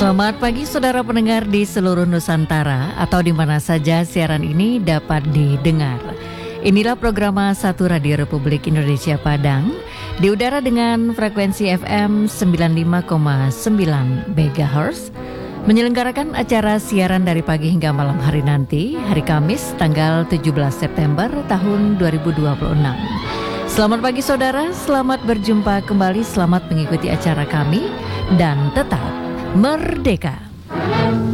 Selamat pagi saudara pendengar di seluruh Nusantara atau di mana saja siaran ini dapat didengar. Inilah program Satu Radio Republik Indonesia Padang di udara dengan frekuensi FM 95,9 MHz menyelenggarakan acara siaran dari pagi hingga malam hari nanti, hari Kamis tanggal 17 September tahun 2026. Selamat pagi saudara, selamat berjumpa kembali, selamat mengikuti acara kami dan tetap merdeka.